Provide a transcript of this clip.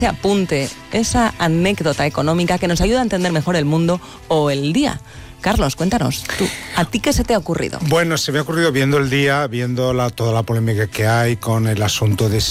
ese apunte, esa anécdota económica que nos ayuda a entender mejor el mundo o el día. Carlos, cuéntanos, tú, ¿a ti qué se te ha ocurrido? Bueno, se me ha ocurrido viendo el día, viendo toda la polémica que hay con el asunto de